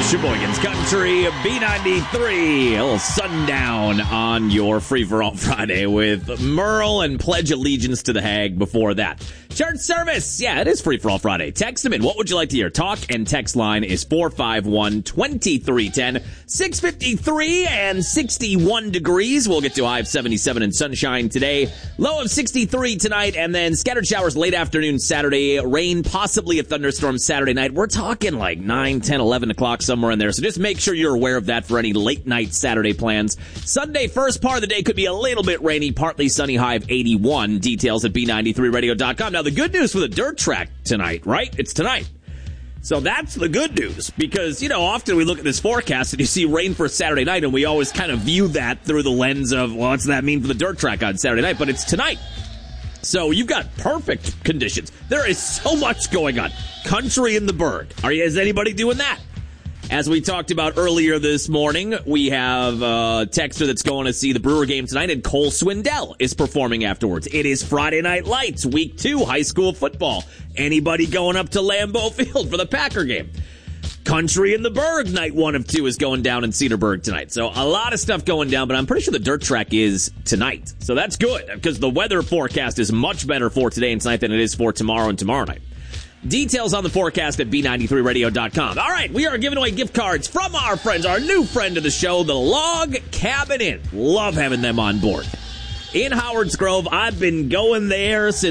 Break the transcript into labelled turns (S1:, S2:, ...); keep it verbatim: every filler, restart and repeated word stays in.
S1: Sheboygan's Country, B ninety-three, a little sundown on your free-for-all Friday with Merle and Pledge Allegiance to the Hag before that. Church service, yeah, it is free-for-all Friday. Text them in. What would you like to hear? Talk and text line is four five one, two three one zero. six fifty-three and sixty-one degrees. We'll get to a high of seventy-seven and sunshine today. Low of sixty-three tonight, and then scattered showers late afternoon Saturday. Rain, possibly a thunderstorm Saturday night. We're talking like nine, ten, eleven o'clock somewhere in there, so just make sure you're aware of that for any late night Saturday plans. Sunday, first part of the day could be a little bit rainy, partly sunny, high of eighty-one. Details at B ninety-three radio dot com. Now, the good news for the dirt track tonight, right? It's tonight. So that's the good news, because, you know, often we look at this forecast and you see rain for Saturday night, and we always kind of view that through the lens of, well, what's that mean for the dirt track on Saturday night? But it's tonight. So you've got perfect conditions. There is so much going on. Country in the Berg. Are you, is anybody doing that? As we talked about earlier this morning, we have a texter that's going to see the Brewer game tonight, and Cole Swindell is performing afterwards. It is Friday Night Lights, week two, high school football. Anybody going up to Lambeau Field for the Packer game? Country in the Berg, night one of two, is going down in Cedarburg tonight. So a lot of stuff going down, but I'm pretty sure the dirt track is tonight. So that's good, because the weather forecast is much better for today and tonight than it is for tomorrow and tomorrow night. Details on the forecast at B ninety-three radio dot com. All right, we are giving away gift cards from our friends, our new friend of the show, the Log Cabin Inn. Love having them on board. In Howards Grove, I've been going there since